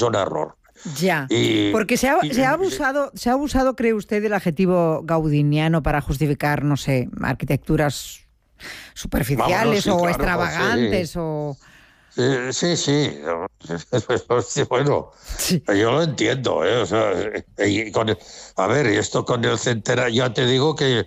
un error. Ya, porque se ha abusado, ¿cree usted, del adjetivo gaudiniano para justificar, no sé, arquitecturas superficiales o extravagantes o... Sí. Bueno, sí. Yo lo entiendo, O sea, esto con el centenario, ya te digo que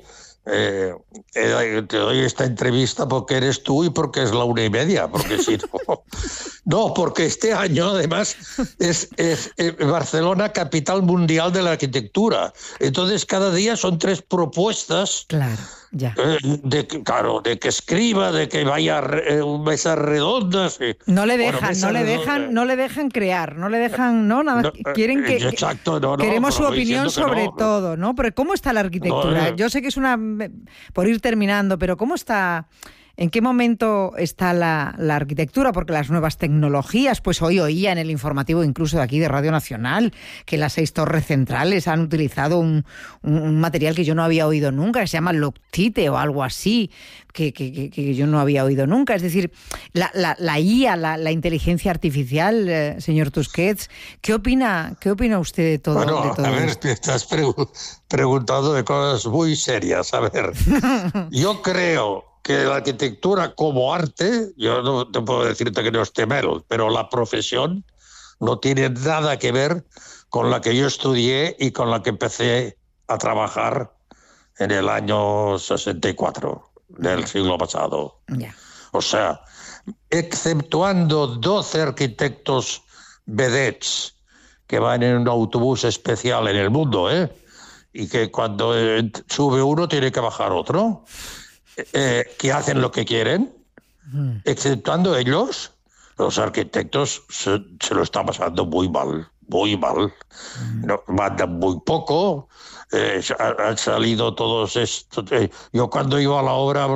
te doy esta entrevista porque eres tú y porque es la 1:30, porque si no... No, porque este año, además, es Barcelona capital mundial de la arquitectura. Entonces, cada día son 3 propuestas. Claro, ya. De que escriba, de que vaya mesas redondas. No le dejan crear, quieren que... Exacto, queremos su opinión sobre todo, ¿no? Pero ¿cómo está la arquitectura? Yo sé que es por ir terminando, pero ¿cómo está... ¿En qué momento está la arquitectura? Porque las nuevas tecnologías, pues hoy oía en el informativo incluso de aquí de Radio Nacional que las 6 torres centrales han utilizado un material que yo no había oído nunca, que se llama Loctite o algo así, que yo no había oído nunca. Es decir, la IA, la inteligencia artificial, señor Tusquets, ¿qué opina usted de todo, esto? A ver, te estás preguntando de cosas muy serias. A ver, yo creo que la arquitectura como arte, yo no te puedo decirte que no esté mal, pero la profesión no tiene nada que ver con la que yo estudié y con la que empecé a trabajar en el año 64 del siglo pasado. Yeah. O sea, exceptuando 12 arquitectos vedettes que van en un autobús especial en el mundo, y que cuando sube uno tiene que bajar otro, que hacen lo que quieren, exceptuando ellos, los arquitectos se lo están pasando muy mal. No, mandan muy poco, han salido todos estos... yo cuando iba a la obra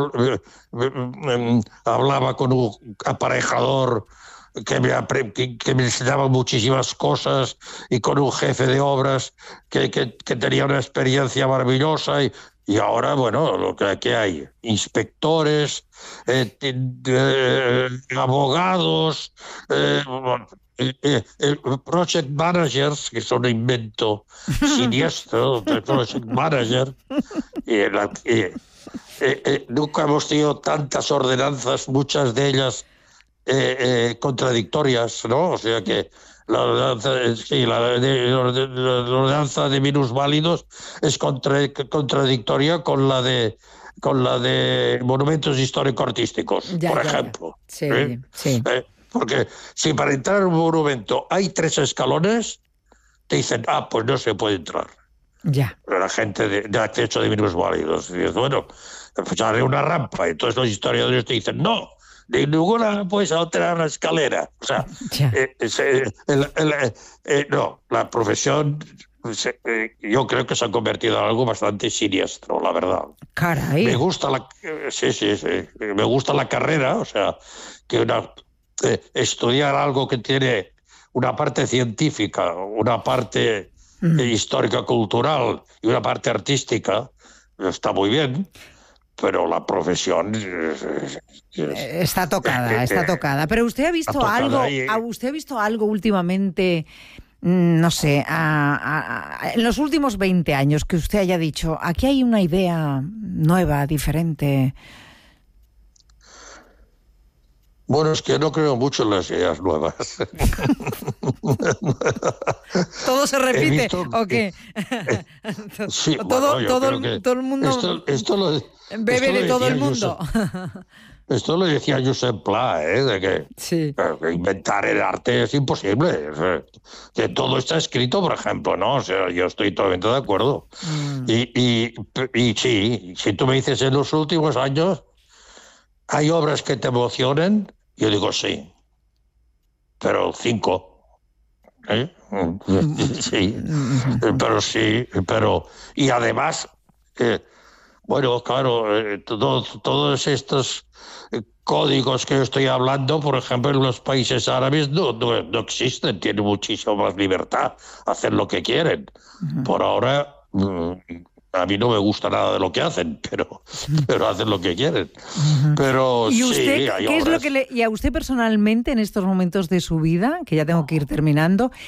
hablaba con un aparejador que me enseñaba muchísimas cosas, y con un jefe de obras que tenía una experiencia maravillosa, y ahora, bueno, lo que aquí hay, inspectores, abogados, project managers, que es un invento siniestro de project manager, nunca hemos tenido tantas ordenanzas, muchas de ellas contradictorias, ¿no? O sea que la ordenanza de minusválidos es contradictoria con la de monumentos histórico-artísticos, por ejemplo. Sí. Porque si para entrar a un monumento hay 3 escalones, te dicen, pues no se puede entrar. Ya. La gente de acceso de minusválidos. Y dices, bueno, pues haré una rampa. Entonces los historiadores te dicen, no, de ninguna puedes alterar la escalera. O sea, no, la profesión, yo creo que se ha convertido en algo bastante siniestro, la verdad. Caray. Me gusta me gusta la carrera, o sea, que estudiar algo que tiene una parte científica, una parte histórica cultural y una parte artística, está muy bien. Pero la profesión está tocada. Pero usted ha visto algo últimamente, no sé, en los últimos 20 años que usted haya dicho, aquí hay una idea nueva, diferente. Bueno, es que no creo mucho en las ideas nuevas. ¿Todo se repite o qué? Sí, todo el mundo bebe de todo el mundo. Esto lo decía Josep Pla, de que inventar el arte es imposible. Que todo está escrito, por ejemplo, ¿no? O sea, yo estoy totalmente de acuerdo. Y sí, si tú me dices en los últimos años, ¿hay obras que te emocionen? Yo digo sí, pero 5. Sí, pero y además, bueno, claro, todos estos códigos que yo estoy hablando, por ejemplo, en los países árabes no existen, tienen muchísima más libertad, hacer lo que quieren. Por ahora... a mí no me gusta nada de lo que hacen, pero hacen lo que quieren. Pero ¿Y usted, sí, hay qué obras. es lo que y a usted personalmente en estos momentos de su vida, que ya tengo que ir terminando,